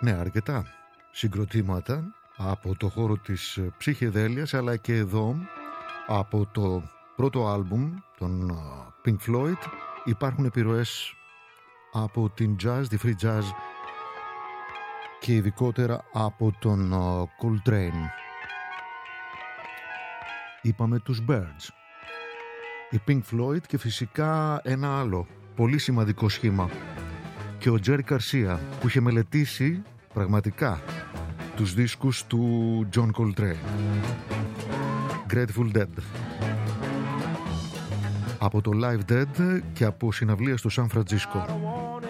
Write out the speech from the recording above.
Ναι, αρκετά συγκροτήματα από το χώρο της ψυχεδέλειας, αλλά και εδώ από το πρώτο άλμπουμ των Pink Floyd υπάρχουν επιρροές από την jazz, τη free jazz και ειδικότερα από τον Coltrane. Είπαμε τους Byrds, οι Pink Floyd και φυσικά ένα άλλο πολύ σημαντικό σχήμα, και ο Jerry Garcia, που είχε μελετήσει πραγματικά τους δίσκους του John Coltrane. Grateful Dead. Από το Live Dead και από συναυλία στο Σαν Φραντζίσκο.